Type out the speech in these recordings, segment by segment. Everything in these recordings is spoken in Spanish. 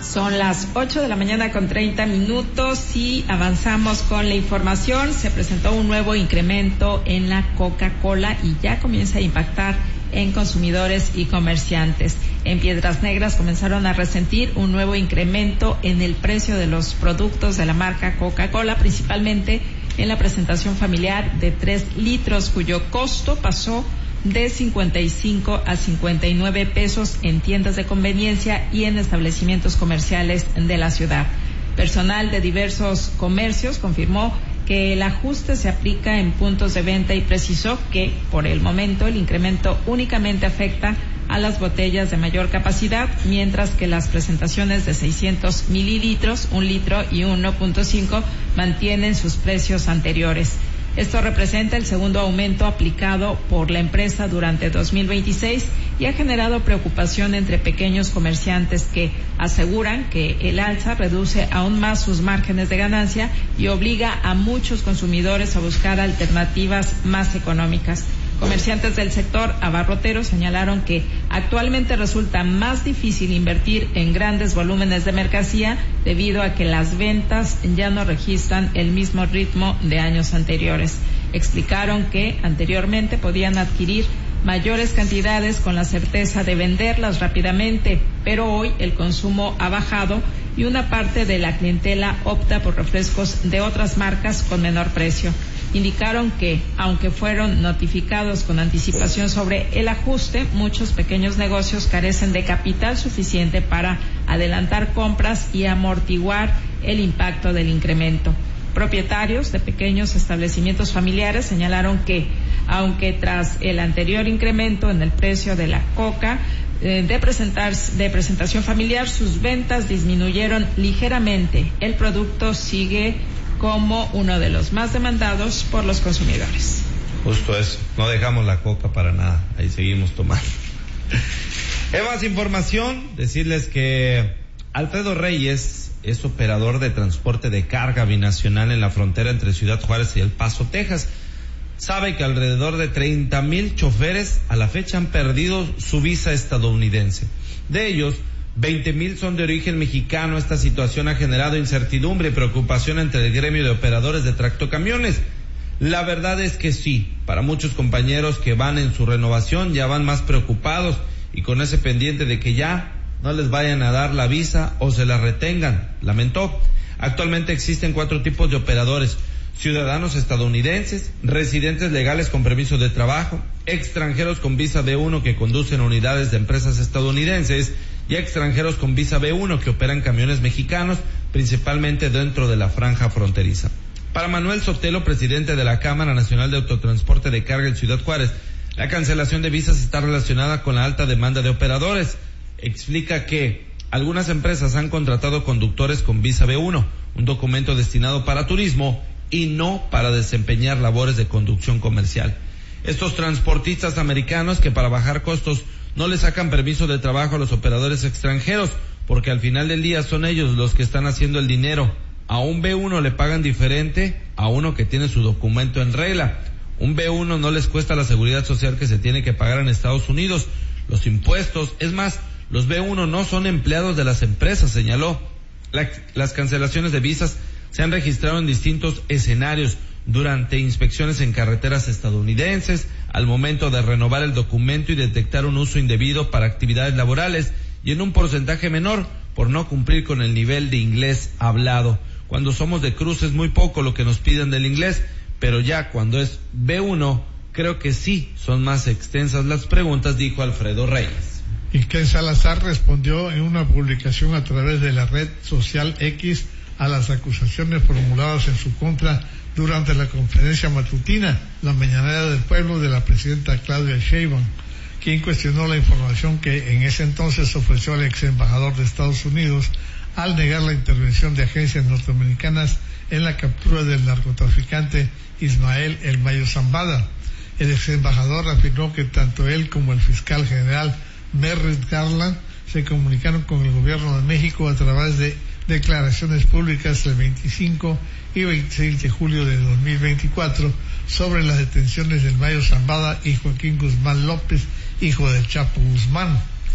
Son las 8 de la mañana con 30 minutos y avanzamos con la información. Se presentó un nuevo incremento en la Coca-Cola y ya comienza a impactar en consumidores y comerciantes. En Piedras Negras comenzaron a resentir un nuevo incremento en el precio de los productos de la marca Coca-Cola, principalmente en la presentación familiar de 3 litros, cuyo costo pasó de 55 a 59 pesos en tiendas de conveniencia y en establecimientos comerciales de la ciudad. Personal de diversos comercios confirmó que el ajuste se aplica en puntos de venta y precisó que, por el momento, el incremento únicamente afecta a las botellas de mayor capacidad, mientras que las presentaciones de 600 mililitros, 1 litro y 1.5 mantienen sus precios anteriores. Esto representa el segundo aumento aplicado por la empresa durante 2026 y ha generado preocupación entre pequeños comerciantes que aseguran que el alza reduce aún más sus márgenes de ganancia y obliga a muchos consumidores a buscar alternativas más económicas. Comerciantes del sector abarrotero señalaron que actualmente resulta más difícil invertir en grandes volúmenes de mercancía debido a que las ventas ya no registran el mismo ritmo de años anteriores. Explicaron que anteriormente podían adquirir mayores cantidades con la certeza de venderlas rápidamente, pero hoy el consumo ha bajado y una parte de la clientela opta por refrescos de otras marcas con menor precio. Indicaron que, aunque fueron notificados con anticipación sobre el ajuste, muchos pequeños negocios carecen de capital suficiente para adelantar compras y amortiguar el impacto del incremento. Propietarios de pequeños establecimientos familiares señalaron que, aunque tras el anterior incremento en el precio de la coca de presentación familiar, sus ventas disminuyeron ligeramente. El producto sigue como uno de los más demandados por los consumidores. Justo eso, no dejamos la coca para nada, ahí seguimos tomando. En más información, decirles que Alfredo Reyes es operador de transporte de carga binacional en la frontera entre Ciudad Juárez y El Paso, Texas. Sabe que alrededor de 30,000 choferes a la fecha han perdido su visa estadounidense. De ellos, 20,000 son de origen mexicano. Esta situación ha generado incertidumbre y preocupación entre el gremio de operadores de tractocamiones. La verdad es que sí, para muchos compañeros que van en su renovación ya van más preocupados y con ese pendiente de que ya no les vayan a dar la visa o se la retengan, lamentó. Actualmente existen 4 tipos de operadores: ciudadanos estadounidenses, residentes legales con permiso de trabajo, extranjeros con visa B1 que conducen unidades de empresas estadounidenses y extranjeros con visa B1 que operan camiones mexicanos, principalmente dentro de la franja fronteriza. Para Manuel Sotelo, presidente de la Cámara Nacional de Autotransporte de Carga en Ciudad Juárez, la cancelación de visas está relacionada con la alta demanda de operadores. Explica que algunas empresas han contratado conductores con visa B1, un documento destinado para turismo y no para desempeñar labores de conducción comercial. Estos transportistas americanos que para bajar costos no le sacan permiso de trabajo a los operadores extranjeros, porque al final del día son ellos los que están haciendo el dinero. A un B1 le pagan diferente a uno que tiene su documento en regla. Un B1 no les cuesta la seguridad social que se tiene que pagar en Estados Unidos, los impuestos, es más, los B1 no son empleados de las empresas, señaló. Las cancelaciones de visas se han registrado en distintos escenarios: durante inspecciones en carreteras estadounidenses, al momento de renovar el documento y detectar un uso indebido para actividades laborales, y en un porcentaje menor por no cumplir con el nivel de inglés hablado. Cuando somos de cruz es muy poco lo que nos piden del inglés, pero ya cuando es B1, creo que sí son más extensas las preguntas, dijo Alfredo Reyes. Y Ken Salazar respondió en una publicación a través de la red social X a las acusaciones formuladas en su contra durante la conferencia matutina, la mañanera del pueblo, de la presidenta Claudia Sheinbaum, quien cuestionó la información que en ese entonces ofreció al ex embajador de Estados Unidos al negar la intervención de agencias norteamericanas en la captura del narcotraficante Ismael El Mayo Zambada. El ex embajador afirmó que tanto él como el fiscal general Merrick Garland se comunicaron con el gobierno de México a través de declaraciones públicas el 25 y 26 de julio de 2024 sobre las detenciones del Mayo Zambada y Joaquín Guzmán López, hijo del Chapo Guzmán.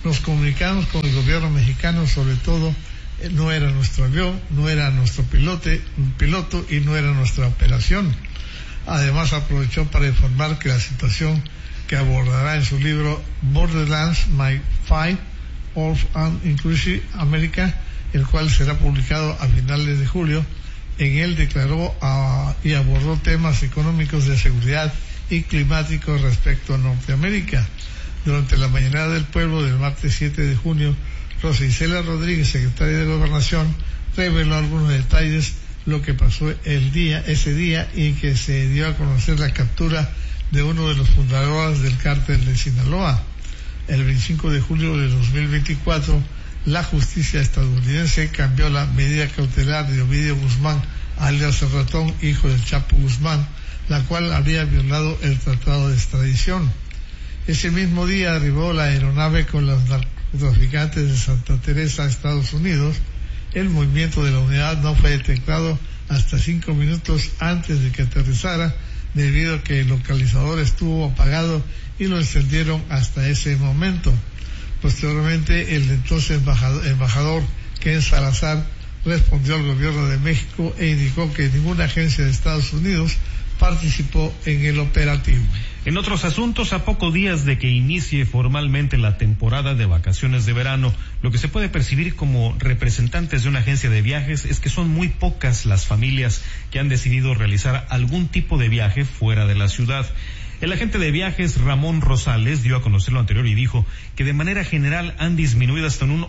Nos comunicamos con el gobierno mexicano, sobre todo no era nuestro avión, no era nuestro piloto y no era nuestra operación. Además aprovechó para informar que la situación que abordará en su libro Borderlands, My Fight of an Inclusive America, el cual será publicado a finales de julio. En él declaró y abordó temas económicos, de seguridad y climáticos respecto a Norteamérica. Durante la mañanera del pueblo del martes 7 de junio, Rosa Isela Rodríguez, secretaria de Gobernación, reveló algunos detalles lo que pasó ese día y que se dio a conocer la captura de uno de los fundadores del cártel de Sinaloa. El 25 de julio de 2024, la justicia estadounidense cambió la medida cautelar de Ovidio Guzmán, alias El Ratón, hijo del Chapo Guzmán, la cual había violado el tratado de extradición. Ese mismo día arribó la aeronave con los narcotraficantes de Santa Teresa a Estados Unidos. El movimiento de la unidad no fue detectado hasta 5 minutos antes de que aterrizara, debido a que el localizador estuvo apagado y lo encendieron hasta ese momento. Posteriormente, el entonces embajador Ken Salazar respondió al gobierno de México e indicó que ninguna agencia de Estados Unidos participó en el operativo. En otros asuntos, a pocos días de que inicie formalmente la temporada de vacaciones de verano, lo que se puede percibir como representantes de una agencia de viajes es que son muy pocas las familias que han decidido realizar algún tipo de viaje fuera de la ciudad. El agente de viajes Ramón Rosales dio a conocer lo anterior y dijo que de manera general han disminuido hasta en un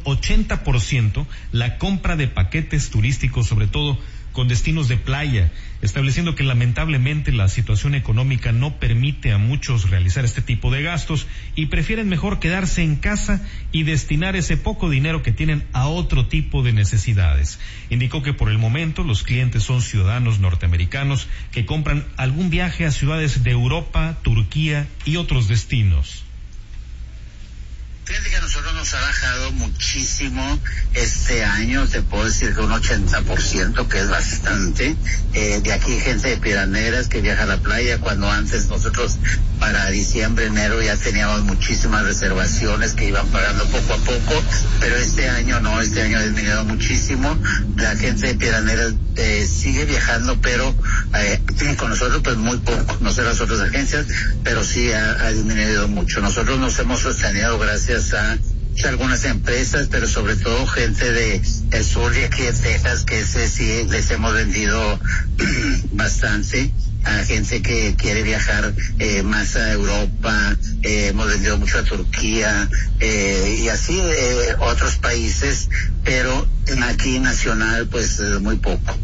80% la compra de paquetes turísticos, sobre todo con destinos de playa, estableciendo que lamentablemente la situación económica no permite a muchos realizar este tipo de gastos y prefieren mejor quedarse en casa y destinar ese poco dinero que tienen a otro tipo de necesidades. Indicó que por el momento los clientes son ciudadanos norteamericanos que compran algún viaje a ciudades de Europa, Turquía y otros destinos. Fíjate que a nosotros nos ha bajado muchísimo este año, te puedo decir que un 80%, que es bastante. De aquí gente de Piedras que viaja a la playa, cuando antes nosotros para diciembre, enero ya teníamos muchísimas reservaciones que iban pagando poco a poco, pero este año no, este año ha disminuido muchísimo. La gente de Piedras sigue viajando, pero con nosotros pues muy poco, no sé las otras agencias, pero sí ha disminuido mucho. Nosotros nos hemos sostenido gracias a algunas empresas, pero sobre todo gente del sur de aquí de Texas, que ese sí les hemos vendido bastante, a gente que quiere viajar más a Europa, hemos vendido mucho a Turquía y así otros países, pero aquí nacional pues muy poco.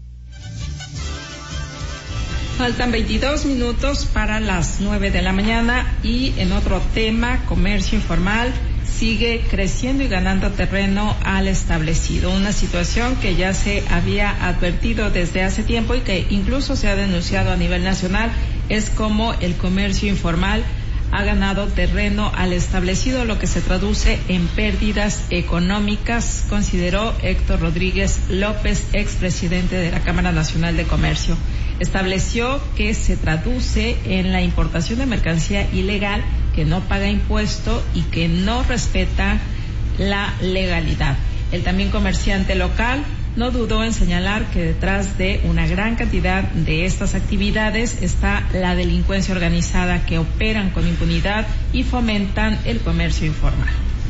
Faltan 22 minutos para las 9 de la mañana y en otro tema, comercio informal sigue creciendo y ganando terreno al establecido. Una situación que ya se había advertido desde hace tiempo y que incluso se ha denunciado a nivel nacional es como el comercio informal ha ganado terreno al establecido, lo que se traduce en pérdidas económicas, consideró Héctor Rodríguez López, expresidente de la Cámara Nacional de Comercio. Estableció que se traduce en la importación de mercancía ilegal que no paga impuesto y que no respeta la legalidad. El también comerciante local no dudó en señalar que detrás de una gran cantidad de estas actividades está la delincuencia organizada, que operan con impunidad y fomentan el comercio informal.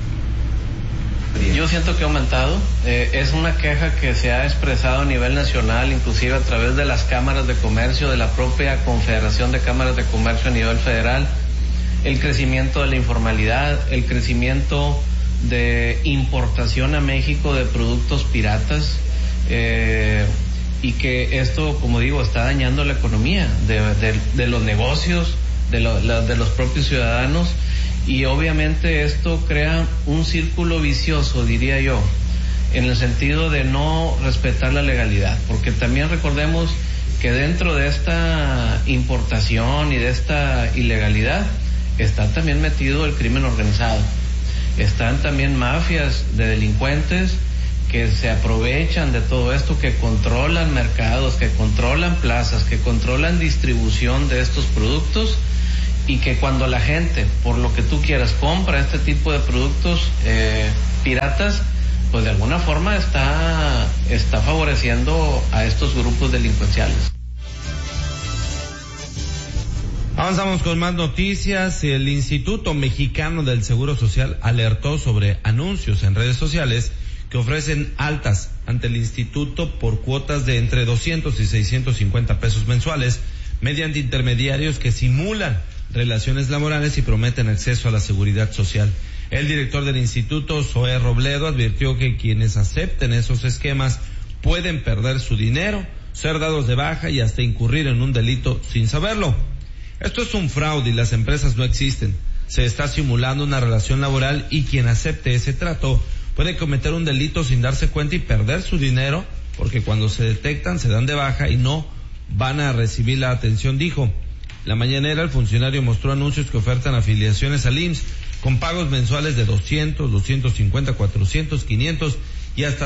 Yo siento que ha aumentado, es una queja que se ha expresado a nivel nacional, inclusive a través de las cámaras de comercio, de la propia Confederación de Cámaras de Comercio a nivel federal, el crecimiento de la informalidad, el crecimiento de importación a México de productos piratas, y que esto, como digo, está dañando la economía de los negocios, de los propios ciudadanos, y obviamente esto crea un círculo vicioso, diría yo, en el sentido de no respetar la legalidad, porque también recordemos que dentro de esta importación y de esta ilegalidad está también metido el crimen organizado, están también mafias de delincuentes que se aprovechan de todo esto, que controlan mercados, que controlan plazas, que controlan distribución de estos productos y que cuando la gente, por lo que tú quieras, compra este tipo de productos piratas, pues de alguna forma está favoreciendo a estos grupos delincuenciales. Avanzamos con más noticias. El Instituto Mexicano del Seguro Social alertó sobre anuncios en redes sociales que ofrecen altas ante el instituto por cuotas de entre 200 y 650 pesos mensuales mediante intermediarios que simulan relaciones laborales y prometen acceso a la seguridad social. El director del instituto, Zoé Robledo, advirtió que quienes acepten esos esquemas pueden perder su dinero, ser dados de baja y hasta incurrir en un delito sin saberlo. Esto es un fraude y las empresas no existen. Se está simulando una relación laboral y quien acepte ese trato puede cometer un delito sin darse cuenta y perder su dinero, porque cuando se detectan se dan de baja y no van a recibir la atención, dijo. La mañanera el funcionario mostró anuncios que ofertan afiliaciones al IMSS con pagos mensuales de 200, 250, 400, 500 y hasta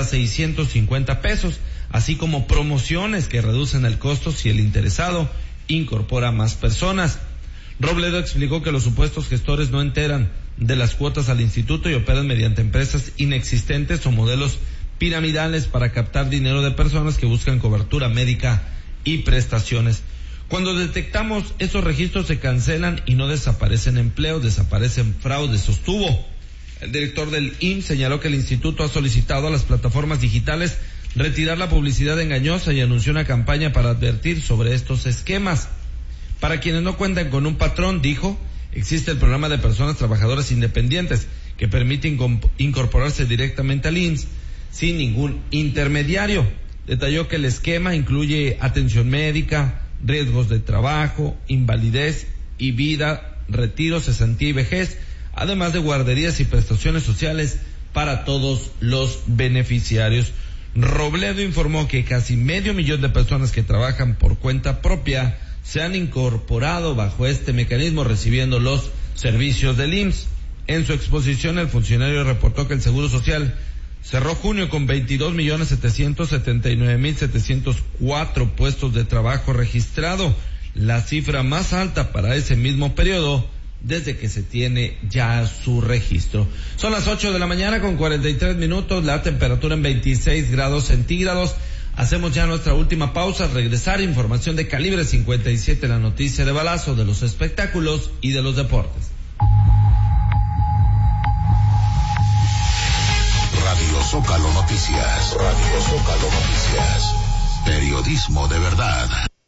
650 pesos, así como promociones que reducen el costo si el interesado incorpora más personas. Robledo explicó que los supuestos gestores no enteran de las cuotas al instituto y operan mediante empresas inexistentes o modelos piramidales para captar dinero de personas que buscan cobertura médica y prestaciones. Cuando detectamos esos registros se cancelan y no desaparecen empleos, desaparecen fraudes, sostuvo. El director del IMSS señaló que el instituto ha solicitado a las plataformas digitales retirar la publicidad engañosa y anunció una campaña para advertir sobre estos esquemas. Para quienes no cuentan con un patrón, dijo, existe el programa de personas trabajadoras independientes que permite incorporarse directamente al IMSS sin ningún intermediario. Detalló que el esquema incluye atención médica, riesgos de trabajo, invalidez y vida, retiro, cesantía y vejez, además de guarderías y prestaciones sociales para todos los beneficiarios. Robledo informó que casi 500,000 de personas que trabajan por cuenta propia se han incorporado bajo este mecanismo recibiendo los servicios del IMSS. En su exposición, el funcionario reportó que el Seguro Social cerró junio con 22.779.704 puestos de trabajo registrado, la cifra más alta para ese mismo periodo desde que se tiene ya su registro. Son las 8 de la mañana con 43 minutos, la temperatura en 26 grados centígrados. Hacemos ya nuestra última pausa, regresar información de Calibre 57, la noticia de balazo, de los espectáculos y de los deportes. Radio Zócalo Noticias. Radio Zócalo Noticias. Periodismo de verdad.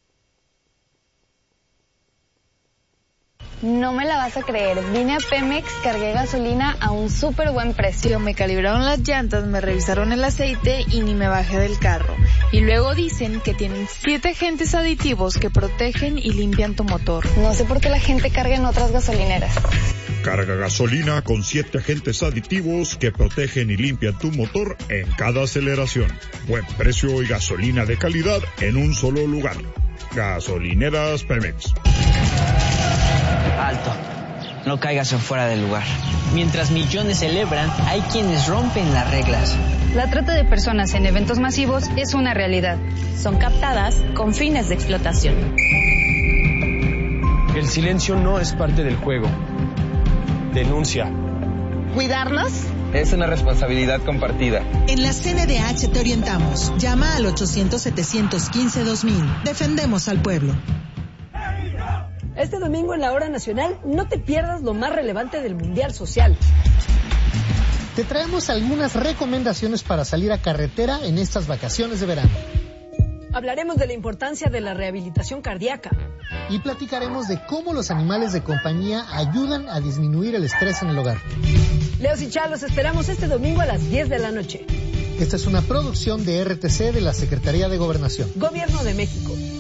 No me la vas a creer, vine a Pemex, cargué gasolina a un súper buen precio. Me calibraron las llantas, me revisaron el aceite y ni me bajé del carro. Y luego dicen que tienen 7 agentes aditivos que protegen y limpian tu motor. No sé por qué la gente carga en otras gasolineras. Carga gasolina con 7 agentes aditivos que protegen y limpian tu motor en cada aceleración. Buen precio y gasolina de calidad en un solo lugar. Gasolineras Pemex. Alto, no caigas en fuera del lugar. Mientras millones celebran, hay quienes rompen las reglas. La trata de personas en eventos masivos es una realidad. Son captadas con fines de explotación. El silencio no es parte del juego. Denuncia. ¿Cuidarnos? Es una responsabilidad compartida. En la CNDH te orientamos. Llama al 800-715-2000. Defendemos al pueblo. Este domingo en la Hora Nacional no te pierdas lo más relevante del Mundial Social. Te traemos algunas recomendaciones para salir a carretera en estas vacaciones de verano. Hablaremos de la importancia de la rehabilitación cardíaca. Y platicaremos de cómo los animales de compañía ayudan a disminuir el estrés en el hogar. Leos y Chá, los esperamos este domingo a las 10 de la noche. Esta es una producción de RTC de la Secretaría de Gobernación. Gobierno de México.